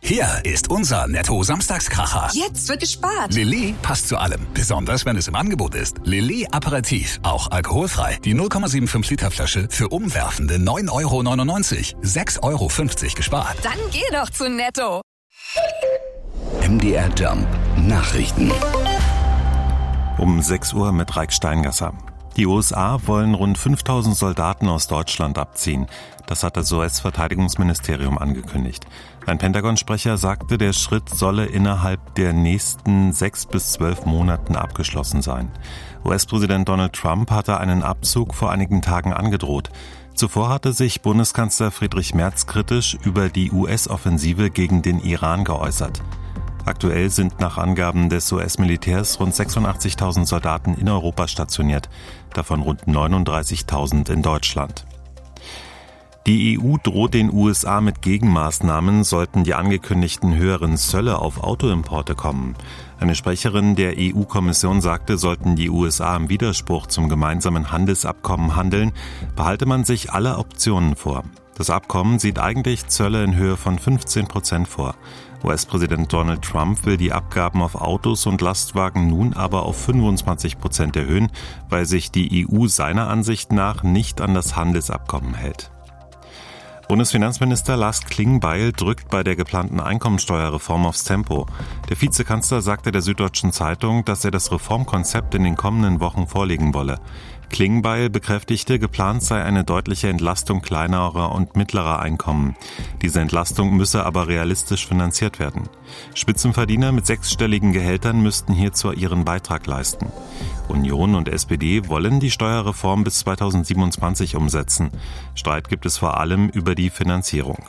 Hier ist unser Netto-Samstagskracher. Jetzt wird gespart. Lilly passt zu allem, besonders wenn es im Angebot ist. Lilly Aperitif, auch alkoholfrei. Die 0,75 Liter Flasche für umwerfende 9,99 €. 6,50 € gespart. Dann geh doch zu Netto. MDR Jump Nachrichten. Um 6 Uhr mit Raik Steingasser. Die USA wollen rund 5000 Soldaten aus Deutschland abziehen. Das hat das US-Verteidigungsministerium angekündigt. Ein Pentagon-Sprecher sagte, der Schritt solle innerhalb der nächsten 6 bis 12 Monaten abgeschlossen sein. US-Präsident Donald Trump hatte einen Abzug vor einigen Tagen angedroht. Zuvor hatte sich Bundeskanzler Friedrich Merz kritisch über die US-Offensive gegen den Iran geäußert. Aktuell sind nach Angaben des US-Militärs rund 86.000 Soldaten in Europa stationiert, davon rund 39.000 in Deutschland. Die EU droht den USA mit Gegenmaßnahmen, sollten die angekündigten höheren Zölle auf Autoimporte kommen. Eine Sprecherin der EU-Kommission sagte, sollten die USA im Widerspruch zum gemeinsamen Handelsabkommen handeln, behalte man sich alle Optionen vor. Das Abkommen sieht eigentlich Zölle in Höhe von 15% vor. US-Präsident Donald Trump will die Abgaben auf Autos und Lastwagen nun aber auf 25% erhöhen, weil sich die EU seiner Ansicht nach nicht an das Handelsabkommen hält. Bundesfinanzminister Lars Klingbeil drückt bei der geplanten Einkommensteuerreform aufs Tempo. Der Vizekanzler sagte der Süddeutschen Zeitung, dass er das Reformkonzept in den kommenden Wochen vorlegen wolle. Klingbeil bekräftigte, geplant sei eine deutliche Entlastung kleinerer und mittlerer Einkommen. Diese Entlastung müsse aber realistisch finanziert werden. Spitzenverdiener mit 6-stelligen Gehältern müssten hierzu ihren Beitrag leisten. Union und SPD wollen die Steuerreform bis 2027 umsetzen. Streit gibt es vor allem über die Finanzierung.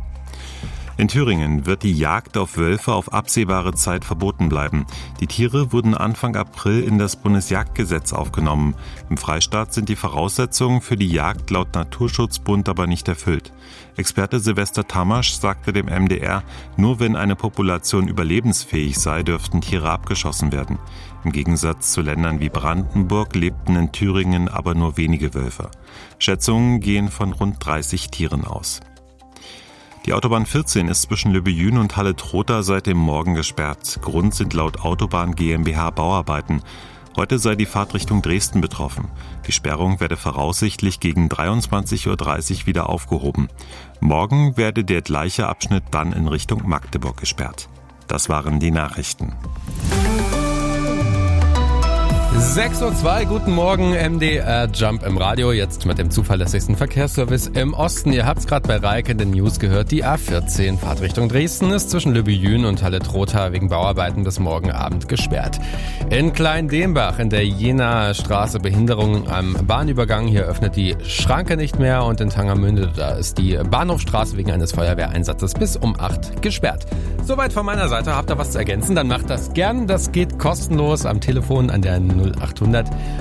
In Thüringen wird die Jagd auf Wölfe auf absehbare Zeit verboten bleiben. Die Tiere wurden Anfang April in das Bundesjagdgesetz aufgenommen. Im Freistaat sind die Voraussetzungen für die Jagd laut Naturschutzbund aber nicht erfüllt. Experte Silvester Tamasch sagte dem MDR, nur wenn eine Population überlebensfähig sei, dürften Tiere abgeschossen werden. Im Gegensatz zu Ländern wie Brandenburg lebten in Thüringen aber nur wenige Wölfe. Schätzungen gehen von rund 30 Tieren aus. Die Autobahn 14 ist zwischen Löbejün und Halle-Trotha seit dem Morgen gesperrt. Grund sind laut Autobahn GmbH Bauarbeiten. Heute sei die Fahrt Richtung Dresden betroffen. Die Sperrung werde voraussichtlich gegen 23:30 Uhr wieder aufgehoben. Morgen werde der gleiche Abschnitt dann in Richtung Magdeburg gesperrt. Das waren die Nachrichten. 6:02 Uhr, guten Morgen, MDR Jump im Radio, jetzt mit dem zuverlässigsten Verkehrsservice im Osten. Ihr habt es gerade bei Raik in den News gehört, die A14 Fahrt Richtung Dresden ist zwischen Löbejün und Halle-Trotha wegen Bauarbeiten bis morgen Abend gesperrt. In Klein-Dembach in der Jenaer Straße Behinderung am Bahnübergang, hier öffnet die Schranke nicht mehr, und in Tangermünde, da ist die Bahnhofstraße wegen eines Feuerwehreinsatzes bis um 8 gesperrt. Soweit von meiner Seite. Habt ihr was zu ergänzen, dann macht das gern. Das geht kostenlos am Telefon an der 0800